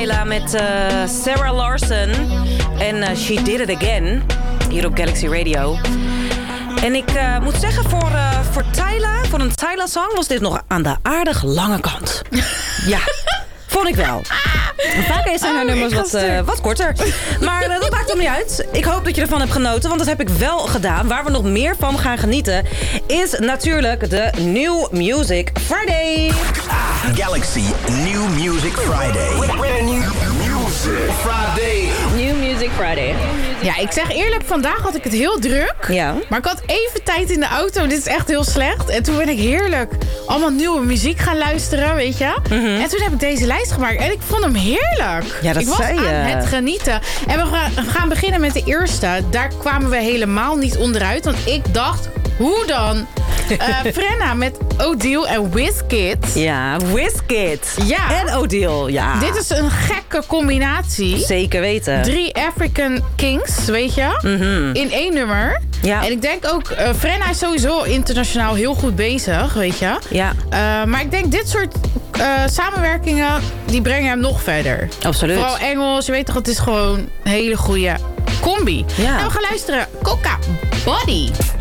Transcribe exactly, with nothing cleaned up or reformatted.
Tyla met uh, Sarah Larson en uh, She Did It Again hier op Galaxy Radio. En ik uh, moet zeggen, voor, uh, voor Tyla, voor een Tyla-song was dit nog aan de aardig lange kant. Ja, vond ik wel. Vaak zijn haar oh, nummers wat, uh, wat korter. Maar uh, dat maakt hem niet uit. Ik hoop dat je ervan hebt genoten, want dat heb ik wel gedaan. Waar we nog meer van gaan genieten is natuurlijk de New Music Friday. Galaxy New Music Friday. New Music Friday. New Music Friday. Ja, ik zeg eerlijk, vandaag had ik het heel druk. Ja. Maar ik had even tijd in de auto. Dit is echt heel slecht. En toen ben ik heerlijk allemaal nieuwe muziek gaan luisteren, weet je. Mm-hmm. En toen heb ik deze lijst gemaakt. En ik vond hem heerlijk. Ja, dat ik was zei je. aan het genieten. En we gaan, we gaan beginnen met de eerste. Daar kwamen we helemaal niet onderuit. Want ik dacht, hoe dan? Uh, Frenna met Odile en Wizkid. Ja, Wizkid. Ja. En Odile, ja. Dit is een gekke combinatie. Zeker weten. Drie African Kings, weet je. Mm-hmm. In één nummer. Ja. En ik denk ook, uh, Frenna is sowieso internationaal heel goed bezig, weet je. Ja. Uh, maar ik denk dit soort uh, samenwerkingen, die brengen hem nog verder. Absoluut. Vooral Engels, je weet toch, het is gewoon een hele goede combi. Ja. Nou, we gaan luisteren. Coca Body.